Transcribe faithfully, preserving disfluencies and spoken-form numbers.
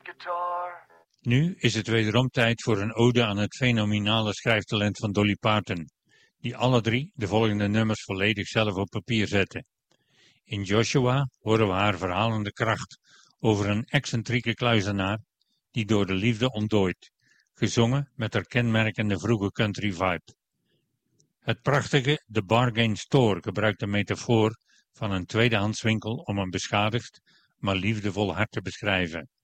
guitar. Nu is het wederom tijd voor een ode aan het fenomenale schrijftalent van Dolly Parton, die alle drie de volgende nummers volledig zelf op papier zette. In Joshua horen we haar verhalende kracht over een excentrieke kluizenaar die door de liefde ontdooit, gezongen met haar kenmerkende vroege country vibe. Het prachtige The Bargain Store gebruikt de metafoor van een tweedehandswinkel om een beschadigd, maar liefdevol hart te beschrijven.